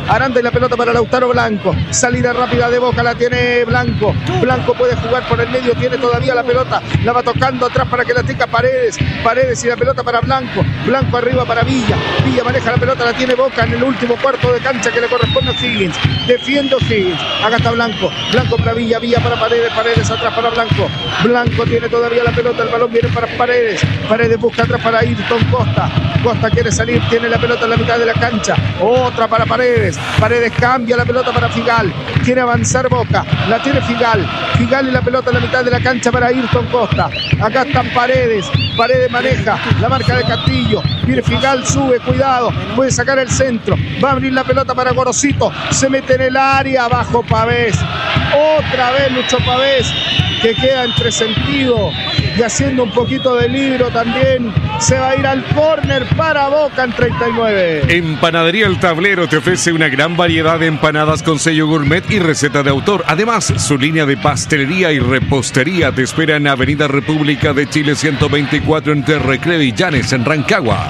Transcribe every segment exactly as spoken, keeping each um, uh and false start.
Aranda y la pelota para Lautaro Blanco. Salida rápida de Boca, la tiene Blanco. Blanco puede jugar por el medio, tiene todavía la pelota. La va tocando atrás para que la tenga Paredes. Paredes y la pelota para Blanco. Blanco arriba para Villa. Villa maneja la pelota, la tiene Boca en el último cuarto de cancha que le corresponde a Higgins. Defiende Higgins. Acá está Blanco. Blanco para Villa. Villa para Paredes. Paredes atrás para Blanco. Blanco tiene todavía la pelota. El balón viene para Paredes. Paredes busca atrás para Ayrton Costa. Costa quiere salir. Tiene la pelota en la mitad de la cancha. Otra para Paredes. Paredes cambia la pelota para Figal. Quiere avanzar Boca. La tiene Figal. Figal y la pelota en la mitad de la cancha para Ayrton Costa. Acá están Paredes. Paredes maneja la marca de Castillo. Viene Figal, sube, cuidado. Puede sacar el centro. Va a abrir la pelota para Gorosito. Se mete en el área. Abajo Pavés. Otra vez Lucho Pavés, que queda entre sentido y haciendo un poquito de libro también. Se va a ir al córner para Boca en treinta y nueve. Empanadería El Tablero te ofrece una gran variedad de empanadas con sello gourmet y receta de autor. Además, su línea de pastelería y repostería te espera en Avenida República de Chile ciento veinticuatro entre Recreo y Llanes en Rancagua.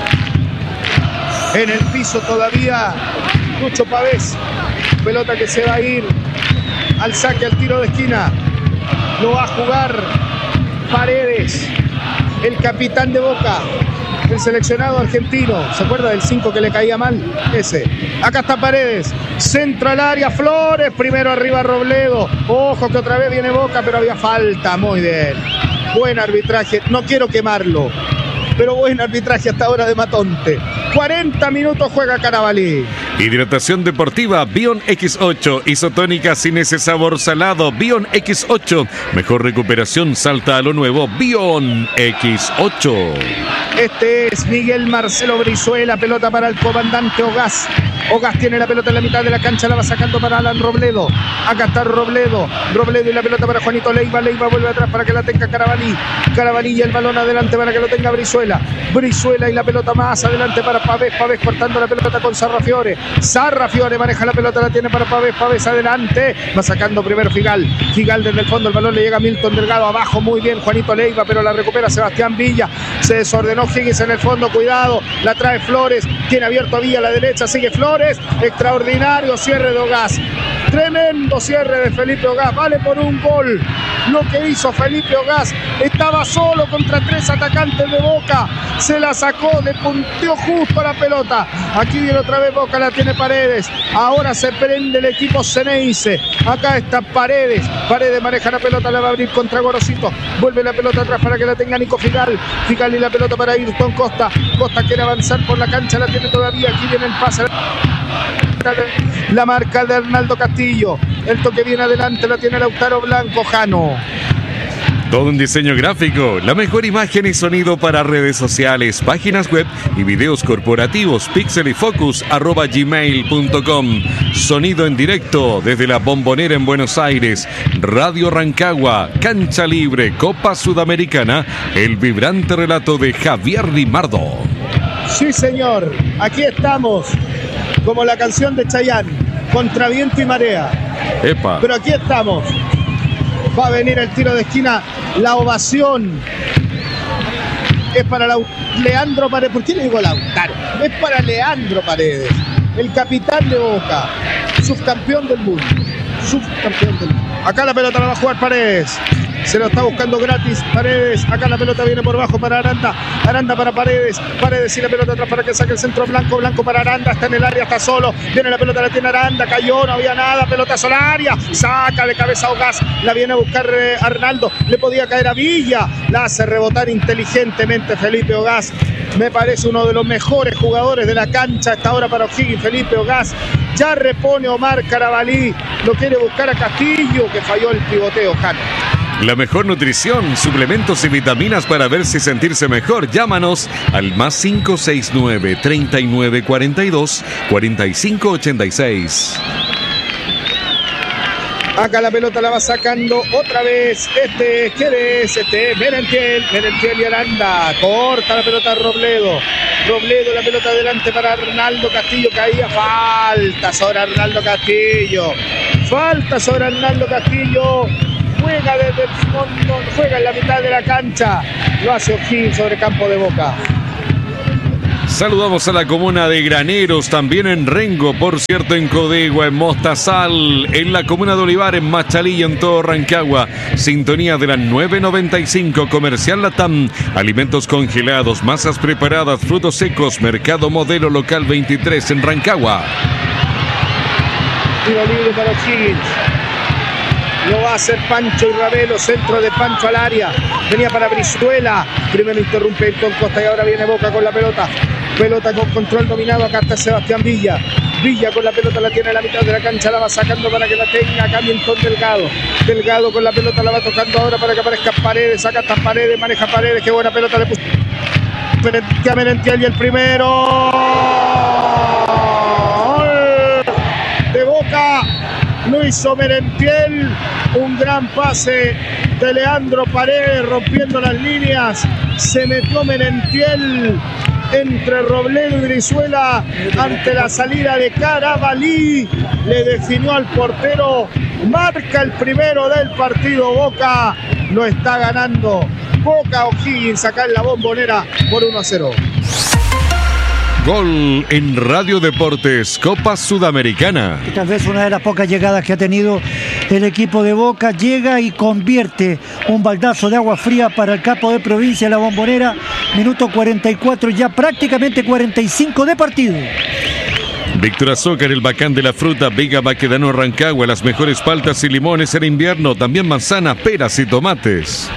En el piso todavía Lucho Pavés. Pelota que se va a ir al saque, al tiro de esquina. Lo va a jugar Paredes, el capitán de Boca, el seleccionado argentino. ¿Se acuerda del cinco que le caía mal? Ese. Acá está Paredes. Centro al área. Flores. Primero arriba Robledo. Ojo que otra vez viene Boca, pero había falta. Muy bien. Buen arbitraje. No quiero quemarlo, pero buen arbitraje hasta ahora de Matonte. cuarenta minutos juega Carabalí. Hidratación deportiva Bion equis ocho. Isotónica sin ese sabor salado. Bion equis ocho. Mejor recuperación, salta a lo nuevo. Bion equis ocho. Este es Miguel Marcelo Brizuela. Pelota para el comandante Ogaz. Ogaz tiene la pelota en la mitad de la cancha. La va sacando para Alan Robledo. Acá está Robledo. Robledo y la pelota para Juanito Leiva. Leiva vuelve atrás para que la tenga Carabalí. Carabalí y el balón adelante para que lo tenga Brizuela. Brizuela y la pelota más adelante para Pavés. Pavés cortando la pelota con Sarrafiore. Sarrafiore maneja la pelota, la tiene para Pavés. Pavés adelante. Va sacando primero Figal. Figal desde el fondo. El balón le llega a Milton Delgado. Abajo muy bien Juanito Leiva, pero la recupera Sebastián Villa. Se desordenó Higgins en el fondo. Cuidado. La trae Flores. Tiene abierto a Villa a la derecha. Sigue Flores. Extraordinario cierre de Ogaz. Tremendo cierre de Felipe Ogaz. Vale por un gol lo que hizo Felipe Ogaz. Estaba solo contra tres atacantes de Boca. Se la sacó, le punteó justo a la pelota. Aquí viene otra vez Boca, la tiene Paredes. Ahora se prende el equipo Ceneice. Acá está Paredes. Paredes maneja la pelota, la va a abrir contra Gorosito. Vuelve la pelota atrás para que la tenga Nico Figal. Figal y la pelota para Ayrton Costa. Costa quiere avanzar por la cancha, la tiene todavía. Aquí viene el pase. La marca de Arnaldo Castillo. El toque viene adelante, la tiene Lautaro Blanco. Jano. Todo un diseño gráfico, la mejor imagen y sonido para redes sociales, páginas web y videos corporativos. Pixel y Focus arroba gmail punto com. Sonido en directo desde la Bombonera en Buenos Aires. Radio Rancagua, Cancha Libre, Copa Sudamericana. El vibrante relato de Javier Di Mardo. Sí, señor. Aquí estamos, como la canción de Chayanne, contra viento y marea. Epa. Pero aquí estamos. Va a venir el tiro de esquina. La ovación es para la... Leandro Paredes. ¿Por qué le digo Lautaro? Es para Leandro Paredes, el capitán de Boca, subcampeón del mundo. Subcampeón del mundo. Acá la pelota la va a jugar Paredes. Se lo está buscando gratis Paredes. Acá la pelota viene por abajo para Aranda. Aranda para Paredes. Paredes y la pelota atrás para que saque el centro. Blanco. Blanco para Aranda. Está en el área, está solo. Viene la pelota, la tiene Aranda. Cayó, no había nada. Pelota sola área. Saca de cabeza a Ogaz. La viene a buscar eh, Arnaldo. Le podía caer a Villa. La hace rebotar inteligentemente Felipe Ogaz. Me parece uno de los mejores jugadores de la cancha hasta ahora para O'Higgins. Felipe Ogaz. Ya repone Omar Carabalí. Lo quiere buscar a Castillo, que falló el pivoteo. Jano. La mejor nutrición, suplementos y vitaminas para verse y sentirse mejor. Llámanos al más cinco seis nueve, treinta y nueve cuarenta y dos, cuarenta y cinco ochenta y seis. Acá la pelota la va sacando otra vez. Este, ¿quién es? Este, Merentiel, Merentiel y Aranda. Corta la pelota Robledo. Robledo, la pelota adelante para Arnaldo Castillo. Caía. Falta sobre Arnaldo Castillo. Falta sobre Arnaldo Castillo. Juega desde el fondo, juega en la mitad de la cancha. Lo hace O'Higgins sobre campo de Boca. Saludamos a la comuna de Graneros, también en Rengo, por cierto en Codegua, en Mostazal, en la comuna de Olivar, en Machalí y en todo Rancagua. Sintonía de la nueve noventa y cinco, Comercial Latam, alimentos congelados, masas preparadas, frutos secos, Mercado Modelo Local veintitrés en Rancagua. Tiro libre para O'Higgins. Lo va a hacer Pancho y Ravelo, centro de Pancho al área. Venía para Brizuela. Primero interrumpe Hilton Costa y ahora viene Boca con la pelota. Pelota con control dominado. Acá está Sebastián Villa. Villa con la pelota la tiene a la mitad de la cancha. La va sacando para que la tenga Camilton Delgado. Delgado con la pelota la va tocando ahora para que aparezca Paredes. Acá está Paredes, maneja Paredes. Qué buena pelota le puso a Merentiel y el primero. De Boca. Lo hizo Merentiel, un gran pase de Leandro Paredes rompiendo las líneas, se metió Merentiel entre Robledo y Brizuela ante la salida de Carabalí, le definió al portero, marca el primero del partido. Boca lo está ganando, Boca O'Higgins acá en la Bombonera por uno a cero. Gol en Radio Deportes, Copa Sudamericana. Tal vez una de las pocas llegadas que ha tenido el equipo de Boca. Llega y convierte un baldazo de agua fría para el capo de provincia, la Bombonera. Minuto cuarenta y cuatro, ya prácticamente cuarenta y cinco de partido. Víctor Azócar, el bacán de la fruta, Vega Baquedano Rancagua, las mejores paltas y limones en invierno, también manzanas, peras y tomates.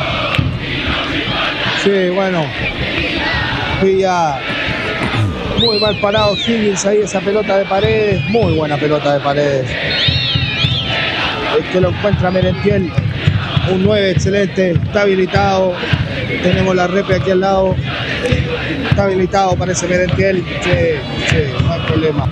Sí, bueno, Villa... Muy mal parado Higgins ahí, esa pelota de Paredes. Muy buena pelota de Paredes. Es que lo encuentra Merentiel. Un nueve excelente. Está habilitado. Tenemos la repe aquí al lado. Está habilitado, parece Merentiel. Sí, sí, no hay problema.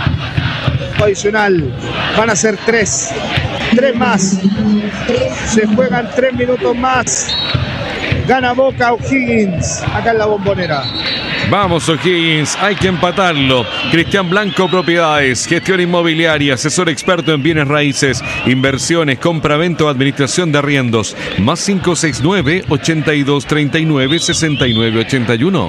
Adicional. Van a ser tres. Tres más. Se juegan tres minutos más. Gana Boca O'Higgins acá en la Bombonera. Vamos O'Higgins, hay que empatarlo. Cristian Blanco Propiedades, gestión inmobiliaria, asesor experto en bienes raíces, inversiones, compraventa o administración de arriendos. Más cinco seis nueve, ochenta y dos treinta y nueve, sesenta y nueve ochenta y uno.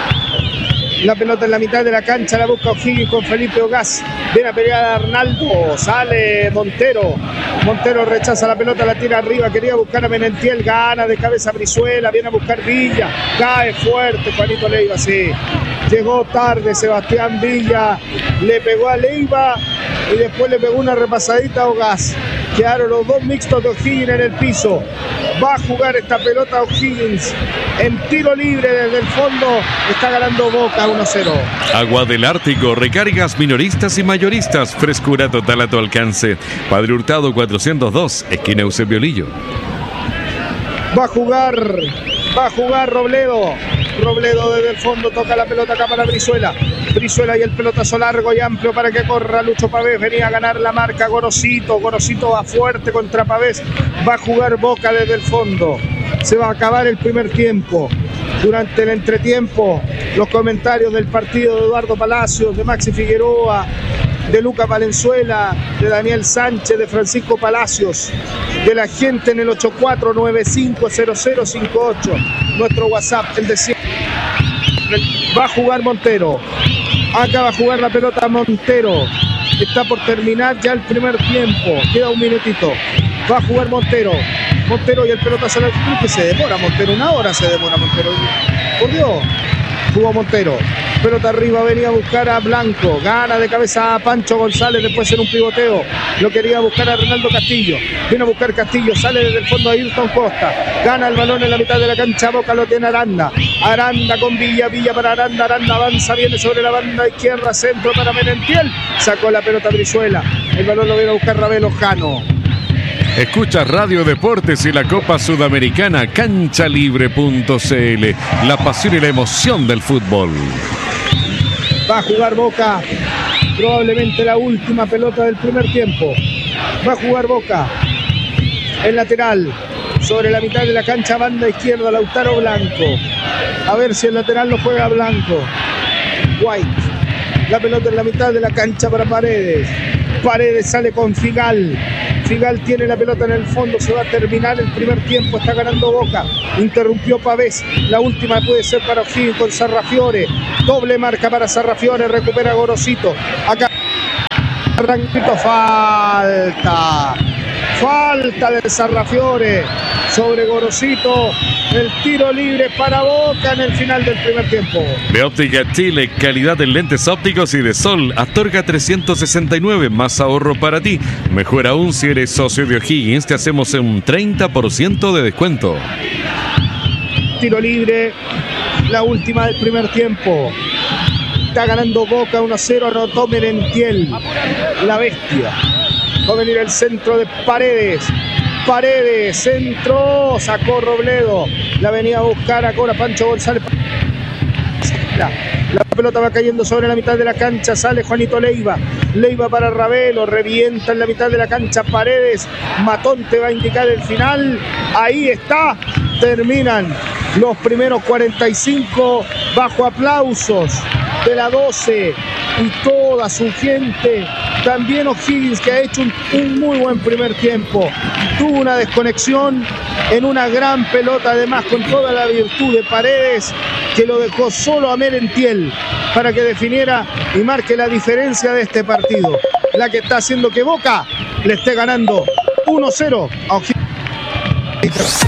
La pelota en la mitad de la cancha, la busca O'Higgins con Felipe Ogaz. Viene a pelear a Arnaldo, sale Montero. Montero rechaza la pelota, la tira arriba, quería buscar a Merentiel, gana de cabeza Brizuela, viene a buscar Villa, cae fuerte Juanito Leiva, sí. Llegó tarde Sebastián Villa, le pegó a Leiva y después le pegó una repasadita a Ogaz. Quedaron los dos mixtos de O'Higgins en el piso. Va a jugar esta pelota O'Higgins en tiro libre desde el fondo. Está ganando Boca uno a cero. Agua del Ártico, recargas minoristas y mayoristas. Frescura total a tu alcance. Padre Hurtado cuatrocientos dos, esquina Eusebio Lillo. Va a jugar, va a jugar Robledo. Robledo desde el fondo toca la pelota acá para Brizuela. Brizuela y el pelotazo largo y amplio para que corra Lucho Pavés. Venía a ganar la marca Gorosito. Gorosito va fuerte contra Pavés. Va a jugar Boca desde el fondo. Se va a acabar el primer tiempo. Durante el entretiempo, los comentarios del partido de Eduardo Palacios, de Maxi Figueroa, de Luca Valenzuela, de Daniel Sánchez, de Francisco Palacios, de la gente en el ocho cuatro nueve cinco cero cero cinco ocho. Nuestro WhatsApp, el de siempre. Va a jugar Montero. Acá va a jugar la pelota Montero. Está por terminar ya el primer tiempo. Queda un minutito. Va a jugar Montero. Montero y el pelotazo al club que se demora Montero. Una hora se demora Montero. Por Dios. Jugó Montero. Pelota arriba, venía a buscar a Blanco. Gana de cabeza a Pancho González después en un pivoteo. Lo quería buscar a Ronaldo Castillo. Viene a buscar Castillo. Sale desde el fondo a Hilton Costa. Gana el balón en la mitad de la cancha. Boca lo tiene Aranda. Aranda con Villa. Villa para Aranda. Aranda avanza. Viene sobre la banda izquierda. Centro para Merentiel. Sacó la pelota Brizuela. El balón lo viene a buscar Ravelo Jano. Escucha Radio Deportes y la Copa Sudamericana, cancha libre punto c l. La pasión y la emoción del fútbol. Va a jugar Boca. Probablemente la última pelota del primer tiempo. Va a jugar Boca. El lateral. Sobre la mitad de la cancha, banda izquierda, Lautaro Blanco. A ver si el lateral lo juega Blanco. White. La pelota en la mitad de la cancha para Paredes. Paredes sale con Figal. Figal tiene la pelota en el fondo, se va a terminar el primer tiempo, está ganando Boca. Interrumpió Pavés, la última puede ser para O'Higgins con Sarrafiore. Doble marca para Sarrafiore, recupera Gorosito. Acá Ranquito, falta. Falta de Sarrafiore sobre Gorosito. El tiro libre para Boca en el final del primer tiempo. De Óptica Chile, calidad en lentes ópticos y de sol. Astorga trescientos sesenta y nueve, más ahorro para ti. Mejor aún si eres socio de O'Higgins, te hacemos un treinta por ciento de descuento. Tiro libre, la última del primer tiempo. Está ganando Boca uno a cero, anotó Merentiel, la bestia. Va a venir el centro de Paredes. Paredes, centro, sacó Robledo. La venía a buscar ahora Pancho González. La, la pelota va cayendo sobre la mitad de la cancha. Sale Juanito Leiva. Leiva para Ravelo. Revienta en la mitad de la cancha Paredes. Matón te va a indicar el final. Ahí está. Terminan los primeros cuarenta y cinco bajo aplausos de la doce y toda su gente. También O'Higgins, que ha hecho un, un muy buen primer tiempo. Tuvo una desconexión en una gran pelota, además con toda la virtud de Paredes, que lo dejó solo a Merentiel para que definiera y marque la diferencia de este partido, la que está haciendo que Boca le esté ganando uno cero a O'Higgins.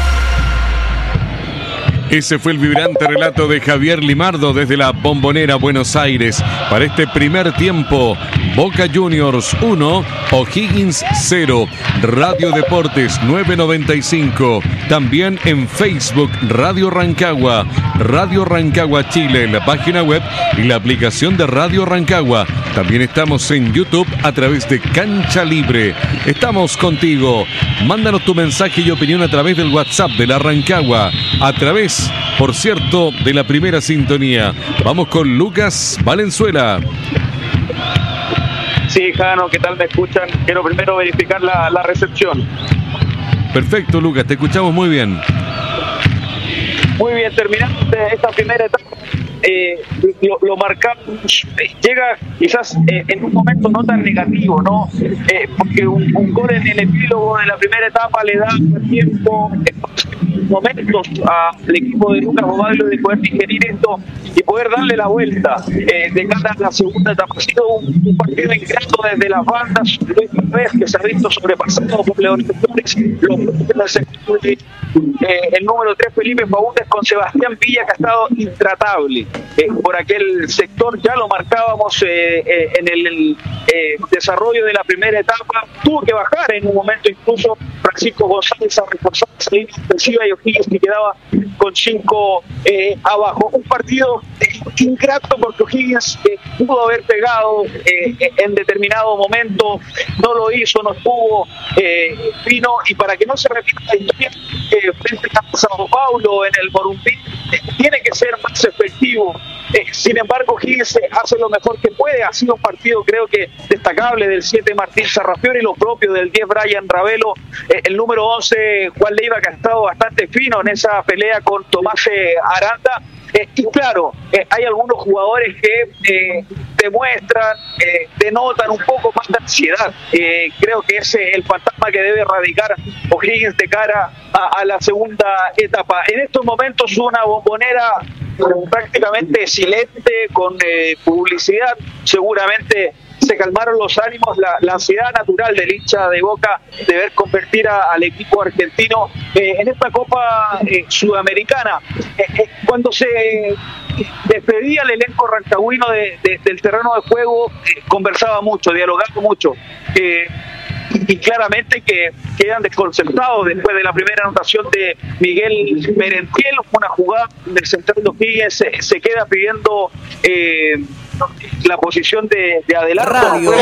Ese fue el vibrante relato de Javier Limardo desde la Bombonera, Buenos Aires. Para este primer tiempo, Boca Juniors uno, O'Higgins cero. Radio Deportes nueve noventa y cinco. También en Facebook, Radio Rancagua, Radio Rancagua Chile, en la página web y la aplicación de Radio Rancagua. También estamos en YouTube a través de Cancha Libre. Estamos contigo. Mándanos tu mensaje y opinión a través del WhatsApp de la Rancagua. A través, por cierto, de la primera sintonía. Vamos con Lucas Valenzuela. Sí, Jano, ¿qué tal me escuchan? Quiero primero verificar la, la recepción. Perfecto, Lucas, te escuchamos muy bien. Muy bien, terminando esta primera etapa, eh, lo, lo marcamos, eh, llega quizás eh, en un momento no tan negativo, ¿no? Eh, porque un, un gol en el epílogo de la primera etapa le da tiempo, eh, momentos al equipo de Lucas Bobaglio de poder digerir esto y poder darle la vuelta eh, de cara a la segunda etapa. Ha sido un, un partido ingrato desde las bandas, Luis Pérez, que se ha visto sobrepasado por León Flores, los eh, el número tres Felipe Faúndez con Sebastián Villa, que ha estado intratable eh, por aquel sector. Ya lo marcábamos eh, eh, en el, el eh, desarrollo de la primera etapa, tuvo que bajar en un momento incluso Francisco González a reforzar esa línea ofensiva y O'Higgins que quedaba con cinco eh, abajo. Un partido eh, ingrato porque O'Higgins eh, pudo haber pegado eh, en determinado momento, no lo hizo, no estuvo eh, fino, y para que no se repita la historia eh, frente a Sao Paulo en el Morumbí, eh, tiene que ser más efectivo. Eh, sin embargo, O'Higgins hace lo mejor que puede. Ha sido un partido, creo que destacable, del siete Martín Sarrafiore y lo propio del diez Brian Ravelo, eh, el número once Juan Leiva, que ha estado bastante fino en esa pelea con Tomás eh, Aranda. Eh, y claro, eh, hay algunos jugadores que eh, demuestran, eh, denotan un poco más de ansiedad. Eh, creo que ese es el fantasma que debe erradicar O'Higgins de cara a, a la segunda etapa. En estos momentos una Bombonera prácticamente silente, con eh, publicidad. Seguramente se calmaron los ánimos, la, la ansiedad natural del hincha de Boca de ver convertir a, al equipo argentino eh, en esta Copa eh, Sudamericana. Eh, eh, cuando se despedía el elenco rancagüino de, de, del terreno de juego, eh, conversaba mucho, dialogaba mucho. Eh, y claramente que quedan desconcertados después de la primera anotación de Miguel Merentiel, una jugada del central de O'Higgins se, se queda pidiendo eh, la posición de, de adelanto. Radio